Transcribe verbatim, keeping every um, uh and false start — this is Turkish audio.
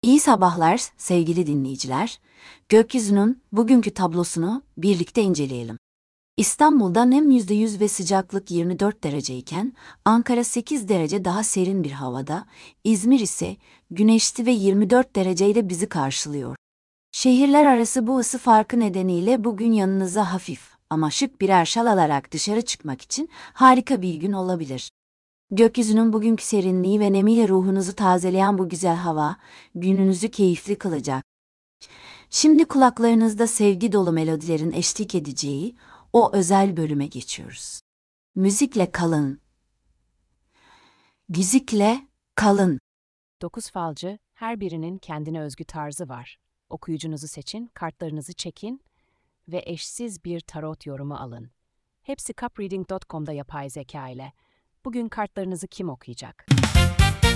İyi sabahlar sevgili dinleyiciler. Gökyüzünün bugünkü tablosunu birlikte inceleyelim. İstanbul'da nem yüzde yüz ve sıcaklık yirmi dört dereceyken, Ankara sekiz derece daha serin bir havada, İzmir ise güneşli ve yirmi dört dereceyle bizi karşılıyor. Şehirler arası bu ısı farkı nedeniyle bugün yanınıza hafif ama şık birer şal alarak dışarı çıkmak için harika bir gün olabilir. Gökyüzünün bugünkü serinliği ve nemiyle ruhunuzu tazeleyen bu güzel hava, gününüzü keyifli kılacak. Şimdi kulaklarınızda sevgi dolu melodilerin eşlik edeceği o özel bölüme geçiyoruz. Müzikle kalın. Müzikle kalın. Dokuz falcı, her birinin kendine özgü tarzı var. Okuyucunuzu seçin, kartlarınızı çekin ve eşsiz bir tarot yorumu alın. Hepsi cupreading nokta com'da yapay zeka ile. Bugün kartlarınızı kim okuyacak?